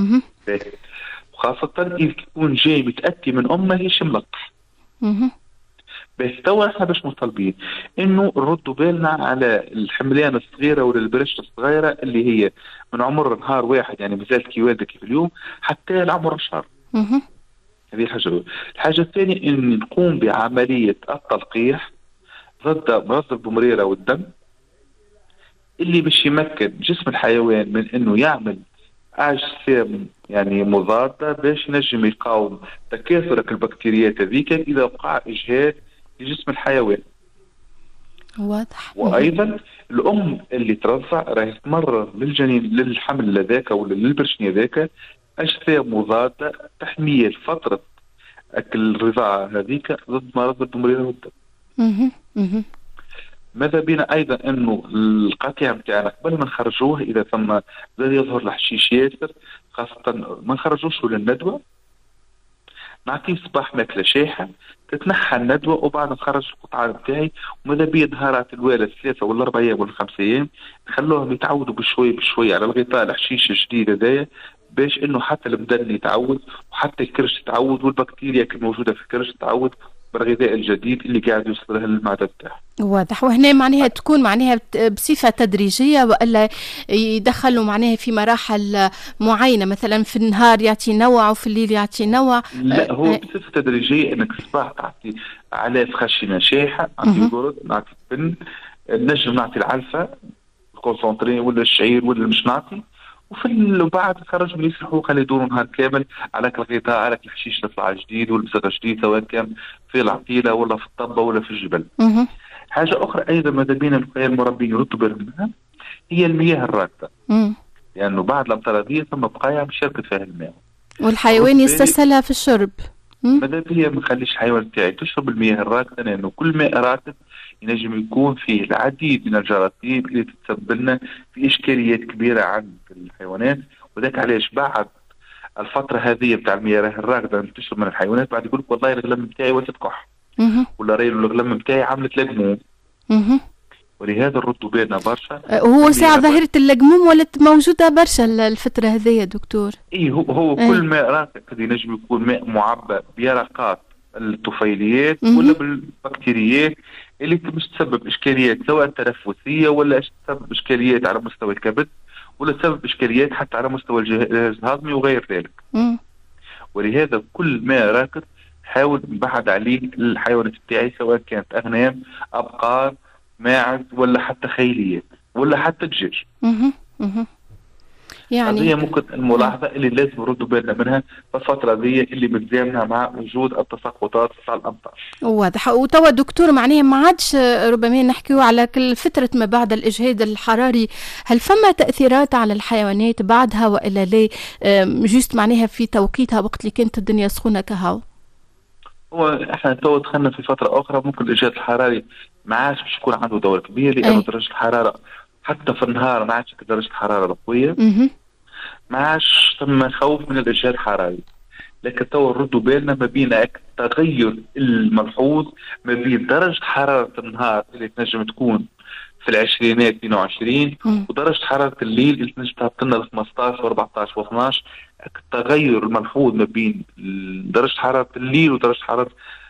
وخاصة إذا يكون جاي متأتي من أمه هيش ملقح. بس توا احنا باش مطالبين إنه نردوا بالنا على الحملان الصغيرة ولا البرشة الصغيرة اللي هي من عمر نهار واحد يعني مازالت كي والدك في اليوم حتى لعمر شهر. هذه الحاجة الأولى. الحاجة الثانية إن نقوم بعملية التلقيح ضد مرض البمريرة والدم اللي باش يمكن جسم الحيوان من إنه يعمل أجسام يعني مضادة باش ينجم يقاوم تكاثر البكتيريات هذيك إذا وقع إجهاد في جسم الحيوان. واضح. وأيضا الأم اللي ترضع راهي تمرر للجنين للحمل هذاك ولا للبرشني هذاك أجسام مضادة تحميه لفترة الرضاعة هذيك ضد مرض البمريرة والدم. ماذا بينا ايضا انه القطيع بتاعنا قبل ما نخرجوه اذا ثم زاد يظهر الحشيش ياسر، خاصه ما نخرجوش للندوه، نعطيه صباح ماكله شاحه تتنحى الندوه وبعد نخرج القطعه بتاعي. وماذا بيا نهارات الوالد ثلاثه ولا اربع ايام ولا خمس ايام نخلوهم يتعودوا بشوي بشوي على الغطاء الحشيش الجديد هذايا، باش انه حتى البدن يتعود وحتى الكرش يتعود والبكتيريا الموجوده في الكرش تتعود بالغذاء الجديد اللي قاعد يوصل له للمعده بتاعه. واضح. وهنا معناها تكون معناها بصفه تدريجيه والا يدخلوا معناها في مراحل معينه، مثلا في النهار يعطي نوع وفي الليل يعطي نوع؟ لا، هو بصفه تدريجيه، انك الصباح تعطي علاف خشنه شاحه، نعطي قرد، نعطي بن، نجم نعطي العلفه الكونسونتري ولا الشعير ولا مش نعطي، وفي بعد خرج من يسرحوا خلي يدوروا نهار كامل على الغطاء على الحشيش يطلع جديد والبصقه جديد، سواء كان في العطيله ولا في الطبه ولا في الجبل. حاجه اخرى ايضا ماذا بينا الخيال المربين يردوا بالهم منها هي المياه الراكده، لانه يعني بعد الامطار هذه ثم بقايا مش يركض فيها الماء والحيوان يستسهلها في الشرب. ماذا بيا ما نخليش الحيوان تاعي تشرب المياه الراكده، لانه كل ماء راكد ينجم يكون فيه العديد من الجراثيم اللي تتسبب لنا في اشكاليات كبيره عند الحيوانات. وذاك علاش بعد الفتره هذه بتاع المياه الراكده اللي تشرب من الحيوانات بعد يقول لك والله الغلم بتاعي ولات تكح، ولا راي الغلم بتاعي عملت لجموم. ولهذا نردوا بالنا برشا. هو ساعة ظاهرة اللجموم ولات موجودة برشا الفترة هذه يا دكتور. اي هو, هو أه. كل ماء راكد ينجم يكون ماء معبى بيرقات الطفيليات ولا بالبكتيريات اللي مش تسبب اشكاليات سواء تنفسيه ولا تسبب اشكاليات على مستوى الكبد ولا تسبب اشكاليات حتى على مستوى الجهاز الهضمي وغير ذلك. م. ولهذا كل ماء راكد حاول نبعد عليه الحيوانات بتاعي، سواء كانت اغنام، ابقار، ماعز، ولا حتى خيليات، ولا حتى دجاج. يعني هذه ممكن الملاحظه اللي لازم نردوا بالنا منها في الفتره ذي اللي متزامنه مع وجود التساقطات تاع الامطار. واضح. وتوا دكتور معناها ما عادش ربما نحكيو على كل فتره ما بعد الاجهاد الحراري، هل فما تاثيرات على الحيوانات بعدها والا لا؟ جوست معناها في توقيتها وقت اللي كانت الدنيا سخونه كهو. هو احنا تو دخلنا في فتره اخرى ممكن الاجهاد الحراري ما عادش باش يكون عنده دور كبير، لانه درجه الحراره حتى في النهار ما عادش درجه الحراره قويه، ما عادش ثم خوف من الاجهاد الحراري. لكن تو نردوا بالنا ما بين التغير الملحوظ ما بين درجه حراره النهار اللي تنجم تكون في العشرينات اثنين وعشرين ودرجه حراره الليل اللي تنجم تهبط لنا ل خمسطاش وأربعطاش واثناش. التغير الملحوظ ما بين درجه حراره الليل ودرجه حراره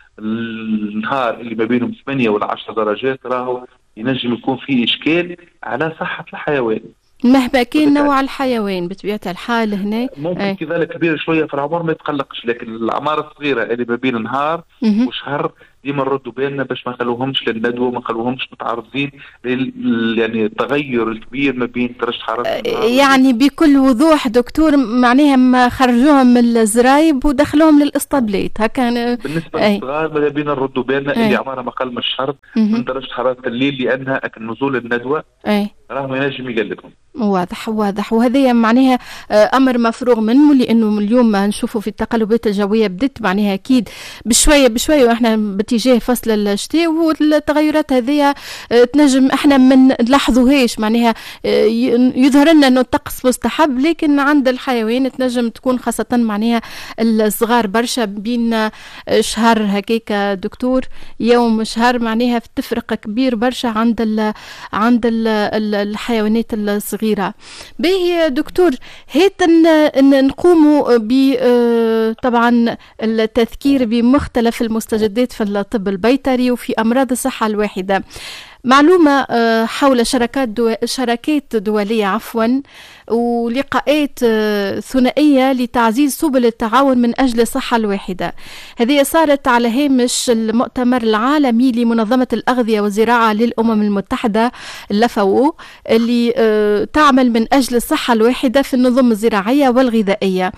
النهار اللي ما بينهم ثمانية ولا عشر درجات راهو ينجم يكون فيه اشكال على صحه الحيوان مهما كان نوع الحيوان بطبيعه الحال. هنا ممكن كذلك كبير شويه في العمر ما يتقلقش، لكن الاعمار الصغيره اللي ما بين نهار وشهر ديما نردوا بالنا باش ما نخلوهمش للندوه، ما نخلوهمش متعرضين لل يعني التغير الكبير ما بين درجه حراره النهار. يعني بكل وضوح دكتور معناها ما خرجوهم من الزرايب ودخلوهم للاسطبلات هكا. بالنسبه للصغار ماذا بينا نردوا بالنا اللي عمرها ما اقل من الشهر من درجه حراره الليل، لانها نزول الندوه راهم ينجم يقلقهم. واضح واضح. وهذا معناها امر مفروغ منه، لانه اليوم نشوفوا في التقلبات الجويه بدت معناها اكيد بشويه بشويه واحنا باتجاه فصل الشتاء، والتغيرات هذه تنجم احنا ما نلاحظوهاش معناها يظهر لنا انه الطقس مستحب، لكن عند الحيوان تنجم تكون خاصه معناها الصغار برشا بين شهر هكاك دكتور يوم شهر معناها تفرق كبير برشا عند ال عند ال الحيوانات الصغيره. باهي دكتور، هيت نقوموا ب طبعا التذكير بمختلف المستجدات في الطب البيطري وفي امراض الصحه الواحده. معلومة حول شراكات دو... شراكات دولية عفوا ولقاءات ثنائية لتعزيز سبل التعاون من أجل الصحة الواحدة. هذه صارت على هامش المؤتمر العالمي لمنظمة الأغذية والزراعة للأمم المتحدة الفاو اللي تعمل من أجل الصحة الواحدة في النظم الزراعية والغذائية.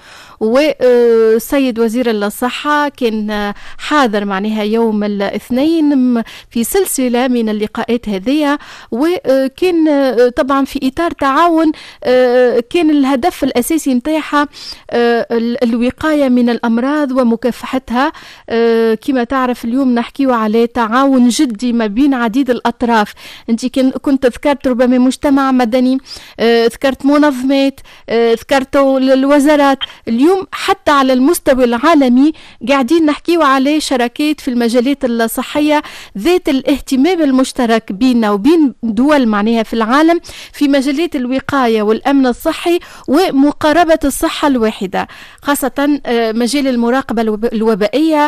وسيد وزير الصحة كان حاضر معناها يوم الاثنين في سلسلة من اللقاءات الاجراءات هذه، وكان طبعا في اطار تعاون كان الهدف الاساسي نتاعها الوقايه من الامراض ومكافحتها. كما تعرف اليوم نحكيو على تعاون جدي ما بين عديد الاطراف. انت كنت ذكرت ربما مجتمع مدني، ذكرت منظمات، ذكرت الوزارات. اليوم حتى على المستوى العالمي قاعدين نحكيو على شراكات في المجالات الصحيه ذات الاهتمام المشترك بيننا وبين دول معناها في العالم في مجالات الوقايه والامن الصحي ومقاربه الصحه الواحده، خاصه مجال المراقبه الوبائيه،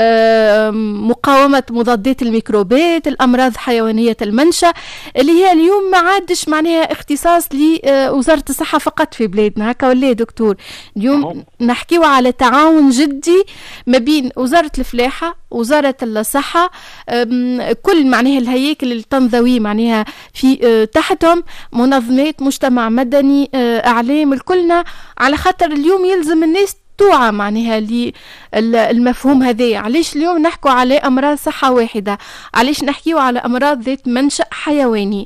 مقاومه مضادات الميكروبات، الامراض حيوانيه المنشا، اللي هي اليوم ما عادش معناها اختصاص لوزاره الصحه فقط في بلادنا. هكا ولا دكتور؟ اليوم نحكيو على تعاون جدي ما بين وزاره الفلاحه، وزاره الصحه، كل معناها الهياكل التنظيميه معناها في تحتهم منظمات، مجتمع مدني، اعلام، الكلنا، على خاطر اليوم يلزم الناس توعى معناها للمفهوم هذا. علاش اليوم نحكوا على امراض صحه واحده؟ علاش نحكيو على امراض ذات منشأ حيواني؟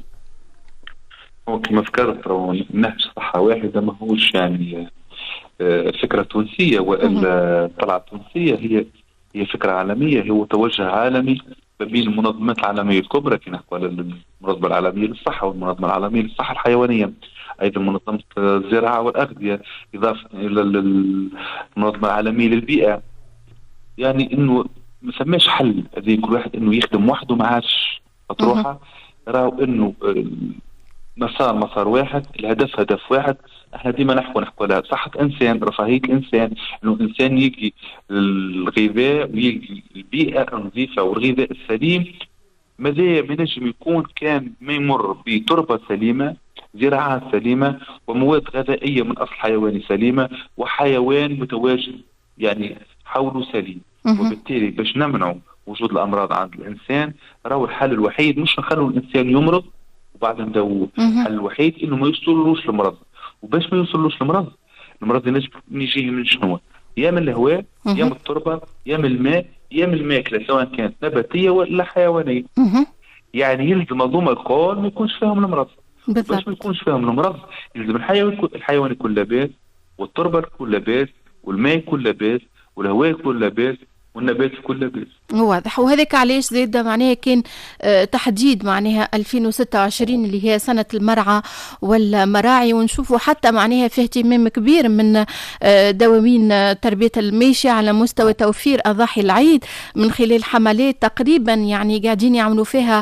كما ذكرت نهج صحه واحده ما هوش يعني فكره تونسيه والا الطلعه التونسيه، هي هي فكره عالميه، هو توجه عالمي ما بين المنظمات العالميه الكبرى كي نحكوا على المنظمه العالميه للصحه والمنظمه العالميه للصحه الحيوانيه، ايضا منظمه الزراعه والاغذيه، اضافه الى المنظمه العالميه للبيئه. يعني انه ما سماش حل هذه كل واحد انه يخدم وحده ما عادش مطروحه، راهو انه مسار مسار واحد، الهدف هدف واحد. احنا ديما نحكوا نحكوا على صحه انسان، رفاهيه الانسان، انه الانسان يجي الغذاء ويجي البيئه النظيفه والغذاء السليم. ماذا ما نجم يكون كان ما يمر بتربه سليمه، زراعات سليمه، ومواد غذائيه من اصل حيواني سليمه، وحيوان متواجد يعني حوله سليم. وبالتالي باش نمنعوا وجود الامراض عند الانسان، راهو الحل الوحيد مش نخلوا الانسان يمرض وبعد نداووه، الحل الوحيد انه ما يوصلوش المرض. وباش ما يوصلوش المرض، المرض ينجم يجيه من شنو؟ يا من الهواء، يا من التربه، يا من الماء، يا من الماكله سواء كانت نباتيه ولا حيوانيه. يعني يلزم منظومه الكل ما يكونش فيهم المرض. باش ما يكونش فيهم المرض يلزم الحيوان الحيوان يكون لاباس، والتربه تكون لاباس، والماء يكون لاباس، والهواء يكون لاباس، والنبات يكون لاباس. واضح. وهذاك علاش زاد معناها كان تحديد معناها ألفين وستة وعشرين اللي هي سنة المرعى والمراعي، ونشوفوا حتى معناها في اهتمام كبير من دواوين تربية الماشية على مستوى توفير أضاحي العيد من خلال حملات تقريبا يعني قاعدين يعملوا فيها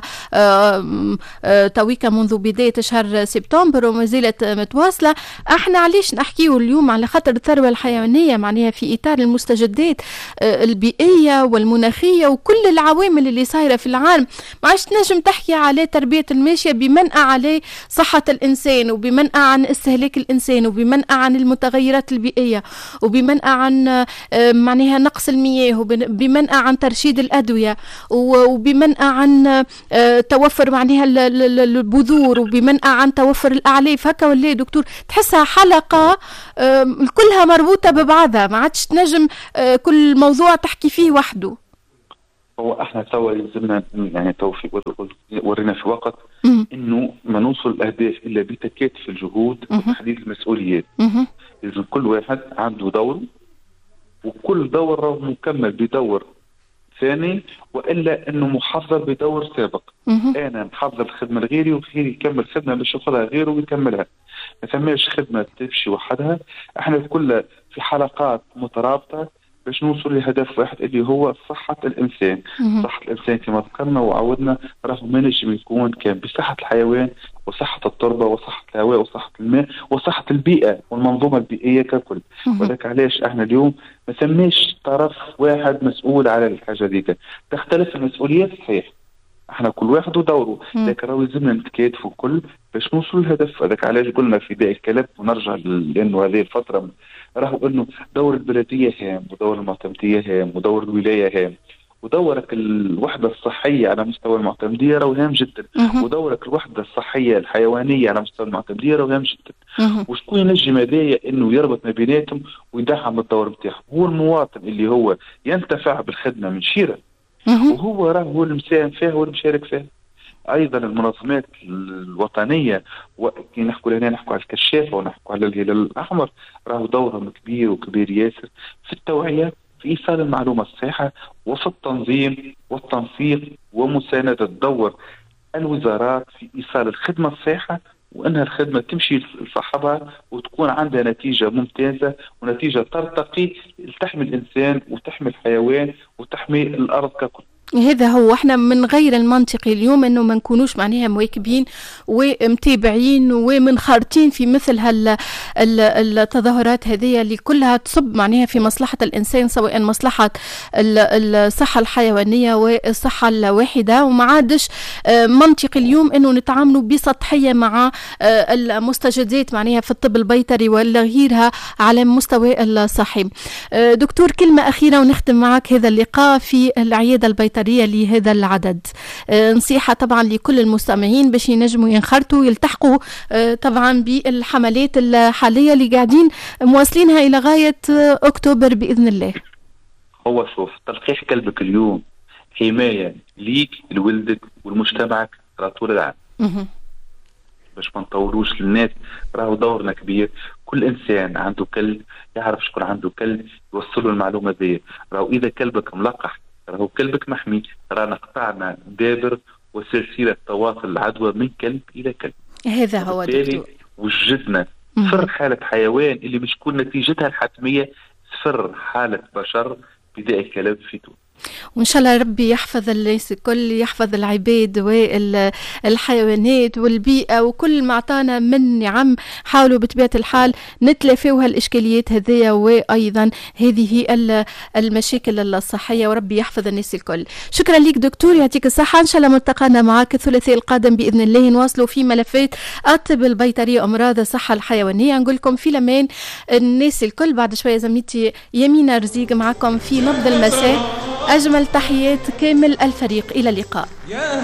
تويكا منذ بداية شهر سبتمبر وما زالت متواصلة. احنا علاش نحكيه اليوم؟ على خاطر الثروة الحيوانية معناها في إطار المستجدات البيئية والمناخية وكل العوامل اللي صايرة في العالم. ما عادش تنجم تحكي على تربية الماشية بمنأى على صحة الإنسان، وبمنأى عن استهلاك الإنسان، وبمنأى عن المتغيرات البيئية، وبمنأى عن معناها نقص المياه، وبمنأى عن ترشيد الأدوية، وبمنأى عن توفر معناها البذور، وبمنأى عن توفر الأعلاف. هكا ولا دكتور؟ تحسها حلقة كلها مربوطة ببعضها، ما عادش تنجم كل موضوع تحكي فيه وحده. هو احنا توا يلزمنا يعني توفيق ورينا في وقت انه ما نوصل الاهداف الا بتكاتف الجهود وتحديد المسؤوليات. لازم كل واحد عنده دور، وكل دور مكمل بدور ثاني، والا انه محضر بدور سابق. انا نحضر الخدمه لغيري وغيري يكمل خدمه باش ياخذها غيره ويكملها. ما ثماش خدمه تمشي وحدها، احنا كلها في حلقات مترابطه باش نوصل لهدف واحد اللي هو صحة الإنسان. صحة الإنسان كما ذكرنا وعودنا راهو ما نجم يكون كان بصحة الحيوان وصحة التربة وصحة الهواء وصحة الماء وصحة البيئة والمنظومة البيئية ككل. وذلك علاش احنا اليوم ما ثماش طرف واحد مسؤول على الحاجة ذيك، تختلف المسؤوليات صحيح، احنا كل واحد ودوره، لكن راهو يلزمنا نتكاتفوا الكل باش نوصلوا للهدف. هذاك علاش قلنا في داء الكلام ونرجع لانه هذه الفتره راهو انه دور البلديه هام، ودور المعتمديه هام، ودور الولايه هام، ودورك الوحده الصحيه على مستوى المعتمديه راهو هام جدا، ودورك الوحده الصحيه الحيوانيه على مستوى المعتمديه راهو هام جدا. وشكون ينجم هذايا انه يربط ما بيناتهم ويدعم الدور بتاعهم؟ هو المواطن اللي هو ينتفع بالخدمه من شيره، وهو راه هو المساهم فيها والمشارك فيها. ايضا المنظمات الوطنيه وكي نحكوا هنا نحكوا على الكشافه ونحكوا على الهلال الاحمر، راهو دورهم كبير وكبير ياسر في التوعيه، في ايصال المعلومه الصحيحه، وفي التنظيم والتنسيق ومسانده دور الوزارات في ايصال الخدمه الصحيحه، وانها الخدمه تمشي لصاحبها وتكون عندها نتيجه ممتازه ونتيجه ترتقي لتحمي الانسان وتحمي الحيوان وتحمي الارض ككل. هذا هو. احنا من غير المنطقي اليوم انه ما نكونوش معناها مواكبين ومتابعين ومنخرطين في مثل هال التظاهرات هذه اللي كلها تصب معناها في مصلحة الانسان، سواء مصلحة الصحة الحيوانية والصحة الواحدة، وما عادش منطقي اليوم انه نتعاملوا بسطحية مع المستجدات معناها في الطب البيطري ولا غيرها على مستوى الصحي. دكتور، كلمة أخيرة ونختم معك هذا اللقاء في العيادة البيطرية لهذا العدد. نصيحة طبعا لكل المستمعين باش ينجموا ينخرطوا يلتحقوا طبعا بالحملات الحالية اللي قاعدين مواصلينها إلى غاية أكتوبر بإذن الله. هو شوف، تلقيح كلبك اليوم حماية ليك لولدك والمجتمعك طول العام، باش ما نطولوش للناس. راهو دورنا كبير، كل انسان عنده كلب يعرف شكون عنده كلب يوصله المعلومه دي. راهو اذا كلبك ملقح راهو كلبك محمي، رانا قطعنا دابر وسلسله تواصل العدوى من كلب الى كلب. هذا هو دكتور. وجدنا صفر حاله حيوان اللي مش تكون نتيجتها الحتميه صفر حاله بشر بداء كلب في تونس. وإن شاء الله ربي يحفظ الناس الكل، يحفظ العباد والحيوانات والبيئة وكل ما أعطانا من نعم. حاولوا بطبيعة الحال نتلافوها الإشكاليات هذه وأيضا هذه المشاكل الصحية، وربي يحفظ الناس الكل. شكرا لك دكتور، يعطيك الصحة. إن شاء الله ملتقانا معك الثلاثاء القادم بإذن الله، نواصلوا في ملفات الطب البيطري وأمراض الصحة الحيوانية. نقول لكم في الأمان الناس الكل. بعد شوية زميلتي يمينة رزيق معكم في نبض المساء. أجمل تحيات كامل الفريق، إلى اللقاء.